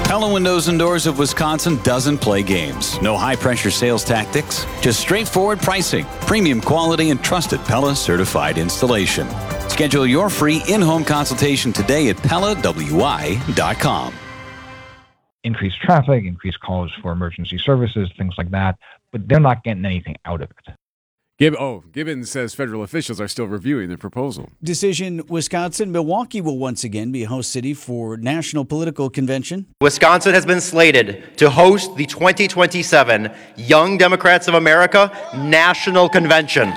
Pella Windows and Doors of Wisconsin doesn't play games. No high-pressure sales tactics, just straightforward pricing, premium quality, and trusted Pella certified installation. Schedule your free in-home consultation today at PellaWI.com. Increased traffic, increased calls for emergency services, things like that, but they're not getting anything out of it. Gibbons says federal officials are still reviewing the proposal. Decision Wisconsin. Milwaukee will once again be a host city for National Political Convention. Wisconsin has been slated to host the 2027 Young Democrats of America National Convention.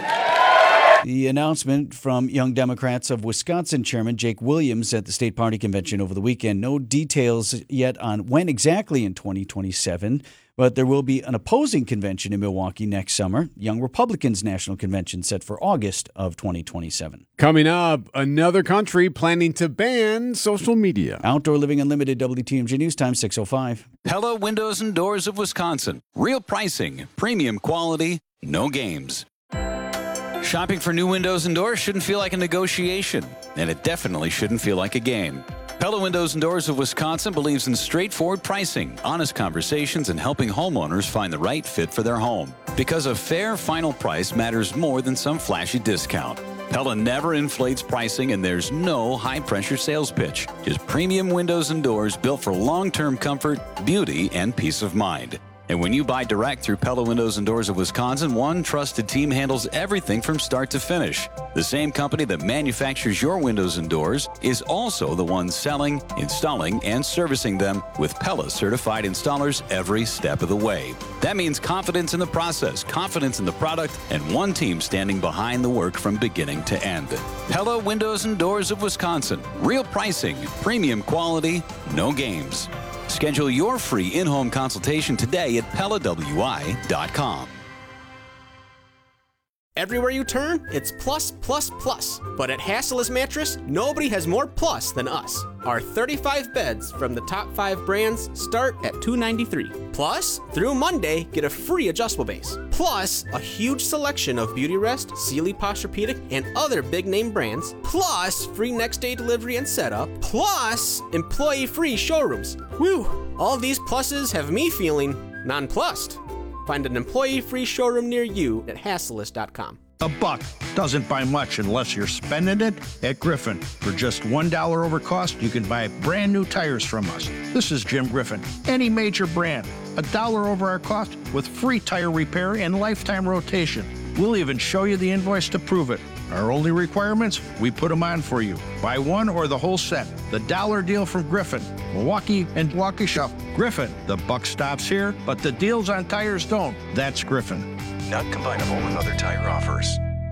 The announcement from Young Democrats of Wisconsin Chairman Jake Williams at the state party convention over the weekend. No details yet on when exactly in 2027, but there will be an opposing convention in Milwaukee next summer. Young Republicans National Convention set for August of 2027. Coming up, another country planning to ban social media. Outdoor Living Unlimited, WTMJ News Time, 6:05. Pella Windows and Doors of Wisconsin. Real pricing, premium quality, no games. Shopping for new windows and doors shouldn't feel like a negotiation, and it definitely shouldn't feel like a game. Pella Windows and Doors of Wisconsin believes in straightforward pricing, honest conversations, and helping homeowners find the right fit for their home. Because a fair final price matters more than some flashy discount. Pella never inflates pricing, and there's no high-pressure sales pitch. Just premium windows and doors built for long-term comfort, beauty, and peace of mind. And when you buy direct through Pella Windows and Doors of Wisconsin, one trusted team handles everything from start to finish. The same company that manufactures your windows and doors is also the one selling, installing, and servicing them with Pella certified installers every step of the way. That means confidence in the process, confidence in the product, and one team standing behind the work from beginning to end. Pella Windows and Doors of Wisconsin. Real pricing, premium quality, no games. Schedule your free in-home consultation today at PellaWI.com. Everywhere you turn, it's plus, plus, plus. But at Hasselus Mattress, nobody has more plus than us. Our 35 beds from the top 5 brands start at $293. Plus, through Monday, get a free adjustable base. Plus, a huge selection of Beautyrest, Sealy Posturepedic, and other big-name brands. Plus, free next-day delivery and setup. Plus, employee-free showrooms. Whew! All these pluses have me feeling nonplussed. Find an employee-free showroom near you at Hasselus.com. A buck doesn't buy much unless you're spending it at Griffin. For just $1 over cost, you can buy brand new tires from us. This is Jim Griffin. Any major brand, $1 over our cost with free tire repair and lifetime rotation. We'll even show you the invoice to prove it. Our only requirements, we put them on for you. Buy one or the whole set. The dollar deal from Griffin. Milwaukee and Waukesha. Griffin. The buck stops here, but the deals on tires don't. That's Griffin. Not combinable with other tire offers.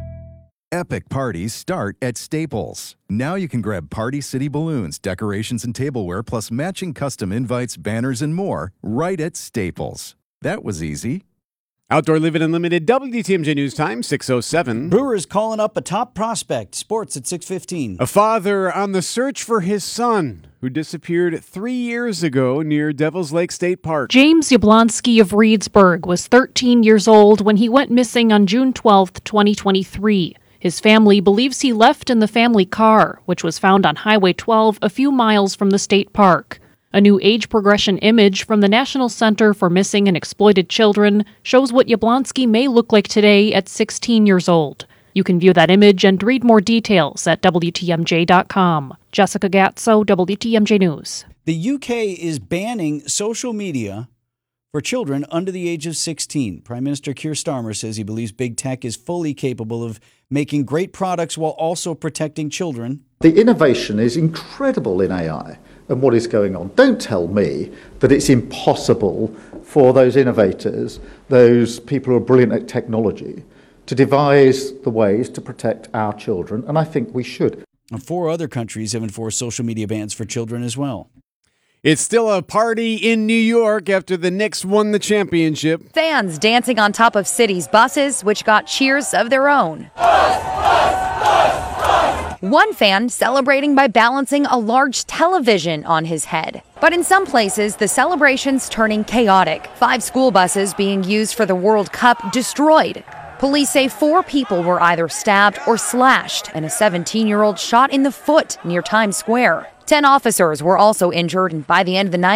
Epic parties start at Staples. Now you can grab Party City balloons, decorations, and tableware, plus matching custom invites, banners, and more right at Staples. That was easy. Outdoor Living Unlimited, WTMJ News Time, 6:07. Brewers calling up a top prospect. Sports at 6:15. A father on the search for his son, who disappeared 3 years ago near Devil's Lake State Park. James Yablonsky of Reedsburg was 13 years old when he went missing on June 12, 2023. His family believes he left in the family car, which was found on Highway 12 a few miles from the state park. A new age progression image from the National Center for Missing and Exploited Children shows what Yablonsky may look like today at 16 years old. You can view that image and read more details at WTMJ.com. Jessica Gatso, WTMJ News. The UK is banning social media for children under the age of 16. Prime Minister Keir Starmer says he believes big tech is fully capable of making great products while also protecting children. The innovation is incredible in AI and what is going on. Don't tell me that it's impossible for those innovators, those people who are brilliant at technology, to devise the ways to protect our children, and I think we should. And 4 other countries have enforced social media bans for children as well. It's still a party in New York after the Knicks won the championship. Fans dancing on top of city's buses, which got cheers of their own. One fan celebrating by balancing a large television on his head. But in some places, the celebration's turning chaotic. 5 school buses being used for the World Cup destroyed. Police say 4 people were either stabbed or slashed, and a 17-year-old shot in the foot near Times Square. 10 officers were also injured, and by the end of the night,